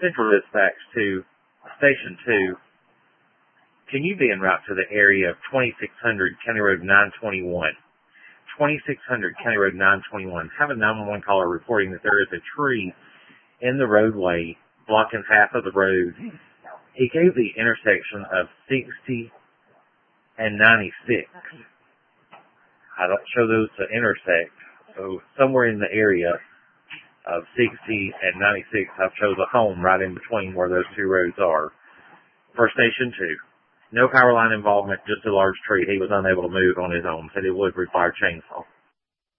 Central Dispatch to Station 2. Can you be en route to the area of 2600 County Road 921? 2600 County Road 921. Have a 911 caller reporting that there is a tree in the roadway blocking half of the road. He gave the intersection of 60 and 96. I don't show those to intersect, so somewhere in the area of 60 and 96, I've chose a home right in between where those two roads are. For Station 2, no power line involvement, just a large tree he was unable to move on his own, said it would require chainsaw.